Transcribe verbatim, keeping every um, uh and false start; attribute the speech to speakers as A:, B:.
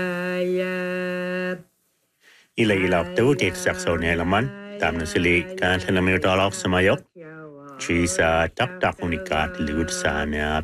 A: อีเลยเราตัวเด็กสักโซนเนี่ยละมันตามนักสิการทำให้เราสมัยยกชีสาตักตักอุนิกาตลิวสามี